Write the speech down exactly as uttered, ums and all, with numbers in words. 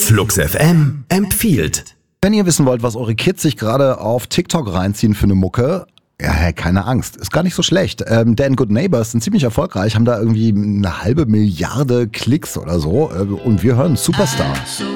Flux F M empfiehlt. Wenn ihr wissen wollt, was eure Kids sich gerade auf TikTok reinziehen für eine Mucke, ja, hey, keine Angst, ist gar nicht so schlecht. Ähm, Dan Good Neighbors sind ziemlich erfolgreich, haben da irgendwie eine halbe Milliarde Klicks oder so. Äh, und wir hören Superstar.